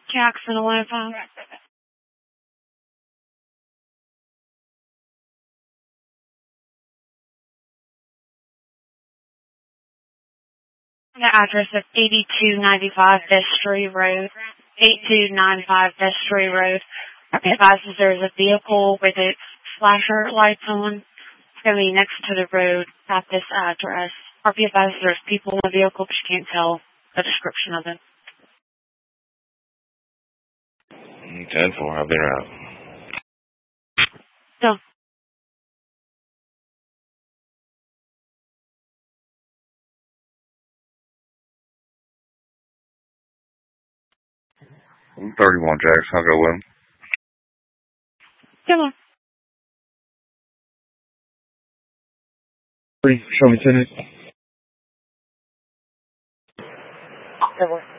Jackson 11. The address is 8295 Vestry Road. 8295 Vestry Road. Advises there's a vehicle with its flasher lights on. It's going to be next to the road at this address. RP advises there's people in the vehicle, but you can't tell the description of it. 10-4, I'll be around. So. I'm 31 Jackson, I'll go with him. Come on. Show me tenant. Come on.